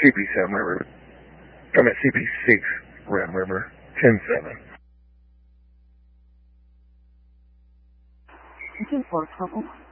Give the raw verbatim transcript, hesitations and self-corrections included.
C P seven River. I'm at C P six Ram River, ten seven. two four, Purple.